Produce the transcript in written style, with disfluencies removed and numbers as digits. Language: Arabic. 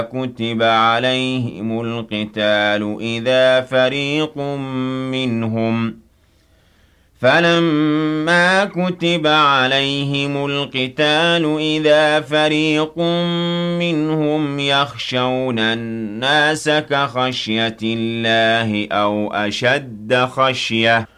كُتِبَ عَلَيْهِمُ الْقِتَالُ إِذَا فَرِيقٌ مِّنْهُمْ فَلَمَّا كُتِبَ عَلَيْهِمُ الْقِتَالُ إِذَا فَرِيقٌ مِّنْهُمْ يَخْشَوْنَ النَّاسَ كَخَشْيَةِ اللَّهِ أَوْ أَشَدَّ خَشْيَةً ۚ